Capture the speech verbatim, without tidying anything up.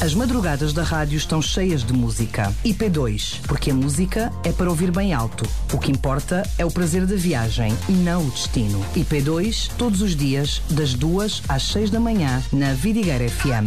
As madrugadas da rádio estão cheias de música. I P dois, porque a música é para ouvir bem alto. O que importa é o prazer da viagem e não o destino. I P dois, todos os dias, das duas às seis da manhã, na Vidigueira F M.